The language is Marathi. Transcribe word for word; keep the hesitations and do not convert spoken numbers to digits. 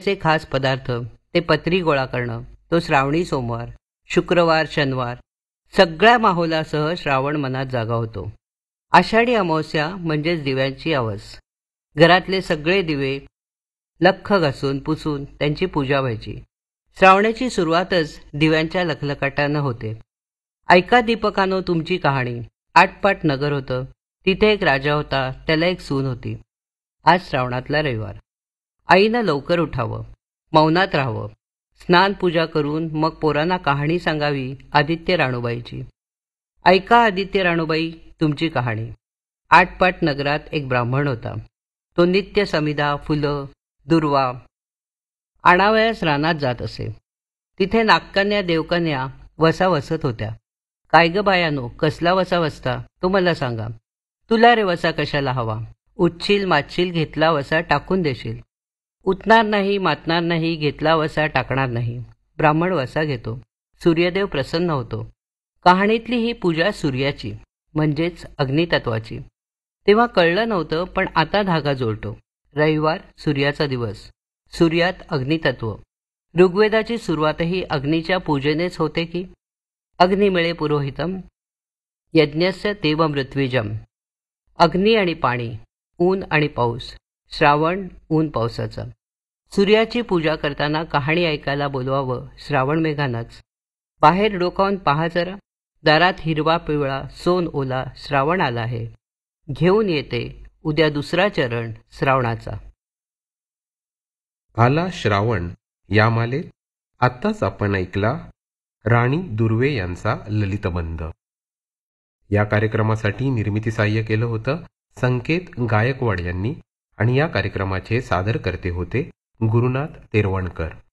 श्रावणाचे खास पदार्थ ते पत्री गोळा करणं, तो श्रावणी सोमवार, शुक्रवार, शनिवार, सगळ्या माहोलासह श्रावण मनात जागा होतो. आषाढी अमावस्या म्हणजेच दिव्यांची आवस. घरातले सगळे दिवे लख्ख घासून पुसून त्यांची पूजा व्हायची. श्रावणाची सुरुवातच दिव्यांच्या लखलखाटानं होते. ऐका दीपकानो तुमची कहाणी. आटपाट नगर होतं. तिथे एक राजा होता, त्याला एक सून होती. आज श्रावणातला रविवार. आईनं लवकर उठावं, मौनात राहावं, स्नान पूजा करून मग पोरांना कहाणी सांगावी आदित्य राणूबाईची. ऐका आदित्य राणूबाई तुमची कहाणी. आटपाट नगरात एक ब्राह्मण होता. तो नित्य समिधा, फुलं, दुर्वा आणावयास रानात जात असे. तिथे नागकन्या देवकन्या वसा वसत होत्या. काय ग बायानो, कसला वसा वसता तो मला सांगा. तुला रे वसा कशाला हवा? उठशील मातशील, घेतला वसा टाकून देशील. उठणार नाही, मातणार नाही, घेतला वसा टाकणार नाही. ब्राह्मण वसा घेतो. सूर्यदेव प्रसन्न होतो. कहाणीतली ही पूजा सूर्याची म्हणजेच अग्नितत्वाची. तेव्हा कळलं नव्हतं, पण आता धागा जोडतो. रविवार, सूर्याचा दिवस, सूर्यात अग्नितत्व. ऋग्वेदाची सुरुवातही अग्नीच्या पूजेनेच होते की. अग्निमिळे पुरोहितम यज्ञस्य देवमृत्विजम. अग्नी आणि पाणी, ऊन आणि पाऊस. श्रावण ऊन पावसाचा. सूर्याची पूजा करताना कहाणी ऐकायला बोलवावं श्रावण मेघांनाच. बाहेर डोकावून पहा जरा, दारात हिरवा पिवळा सोन ओला श्रावण आला आहे. घेऊन येते उद्या दुसरा चरण श्रावणाचा. आला श्रावण या मालेत आत्ताच आपण ऐकला राणी दुर्वे यांचा ललितबंध. या कार्यक्रमासाठी निर्मिती सहाय्य केलं होतं संकेत गायकवाड यांनी आणि या कार्यक्रमाचे सादरकर्ते होते गुरुनाथ तेरवणकर.